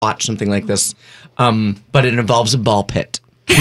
watch something like this. But it involves a ball pit.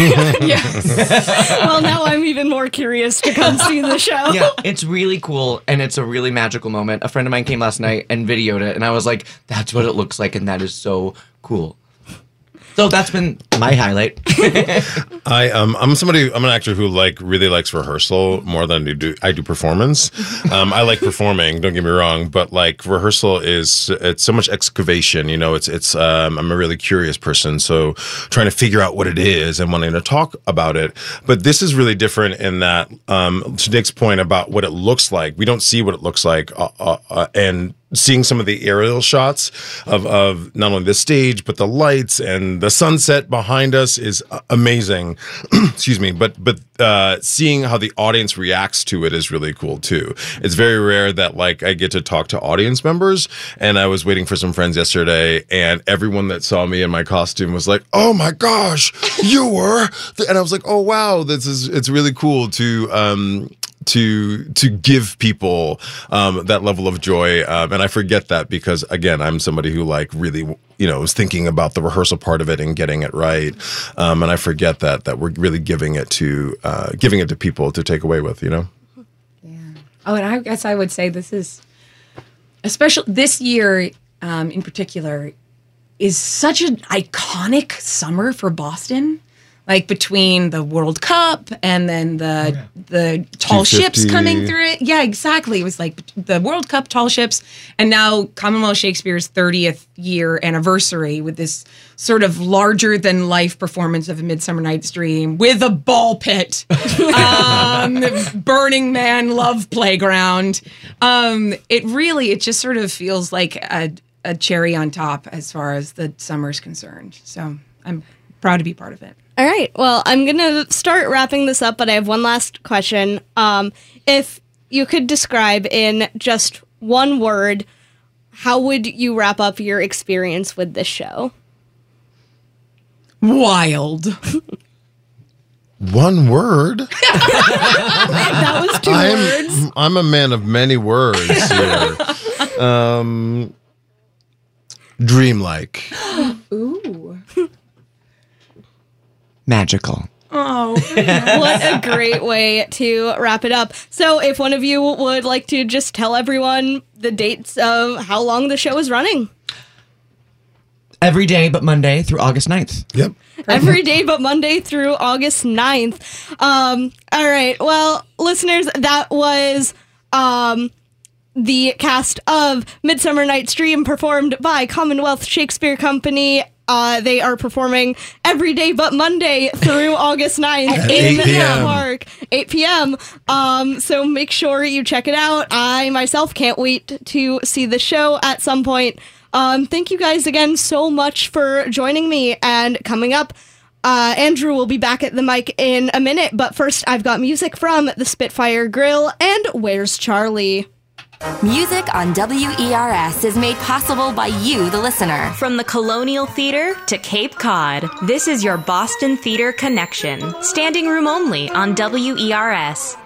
Yes. Well, now I'm even more curious to come see the show. Yeah, it's really cool, and it's a really magical moment. A friend of mine came last night and videoed it, and I was like, that's what it looks like, and that is so cool. So that's been my highlight. I'm an actor who really likes rehearsal more than I do performance. I like performing, don't get me wrong, but rehearsal it's so much excavation, I'm a really curious person, so trying to figure out what it is and wanting to talk about it. But this is really different in that, to Nick's point about what it looks like, we don't see what it looks like, and seeing some of the aerial shots of not only the stage but the lights and the sunset behind us is amazing. Excuse me, but seeing how the audience reacts to it is really cool too. It's very rare that I get to talk to audience members, and I was waiting for some friends yesterday, and everyone that saw me in my costume was like, "Oh my gosh, you were!" And I was like, "Oh wow, it's really cool to give people that level of joy, and I forget that because again I'm somebody who really is thinking about the rehearsal part of it and getting it right, and I forget that we're really giving it to people to take away with. Yeah. Oh, and I guess I would say this is especially this year in particular is such an iconic summer for Boston. Between the World Cup and then the tall ships coming through it. Yeah, exactly. It was the World Cup, tall ships, and now Commonwealth Shakespeare's 30th year anniversary with this sort of larger-than-life performance of A Midsummer Night's Dream with a ball pit, Burning Man love playground. It just sort of feels like a cherry on top as far as the summer's concerned. So I'm proud to be part of it. All right. Well, I'm going to start wrapping this up, but I have one last question. If you could describe in just one word, how would you wrap up your experience with this show? Wild. One word? That was two words. I'm a man of many words here. Dreamlike. Ooh. Magical. Oh. What a great way to wrap it up. So if one of you would like to just tell everyone the dates of how long the show is running. Every day but Monday through August 9th. Yep. Every day but Monday through August 9th. All right. Well, listeners, that was the cast of Midsummer Night's Dream performed by Commonwealth Shakespeare Company. They are performing every day but Monday through August 9th in the park, 8 p.m. So make sure you check it out. I myself can't wait to see the show at some point. Thank you guys again so much for joining me. And coming up, Andrew will be back at the mic in a minute. But first, I've got music from the Spitfire Grill and Where's Charlie? Music on WERS is made possible by you, the listener. From the Colonial Theater to Cape Cod, this is your Boston Theater Connection. Standing room only on WERS.